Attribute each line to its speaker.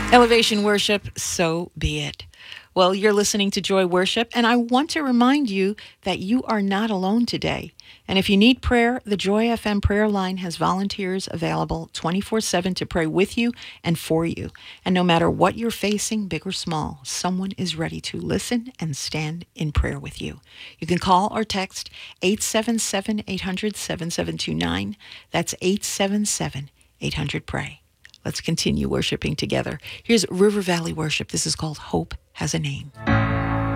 Speaker 1: Elevation Worship, so be it. Well, you're listening to Joy Worship, and I want to remind you that you are not alone today. And if you need prayer, the Joy FM prayer line has volunteers available 24/7 to pray with you and for you. And no matter what you're facing, big or small, someone is ready to listen and stand in prayer with you. You can call or text 877-800-7729. That's 877-800-PRAY. Let's continue worshiping together. Here's River Valley Worship. This is called Hope Has a Name.